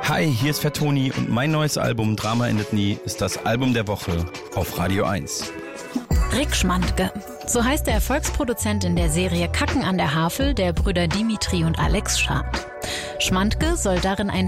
Hi, hier ist Fettoni und mein neues Album Drama endet nie ist das Album der Woche auf Radio 1. Rick Schmandke. So heißt der Erfolgsproduzent in der Serie Kacken an der Havel der Brüder Dimitri und Alex Schad. Schmandke soll darin ein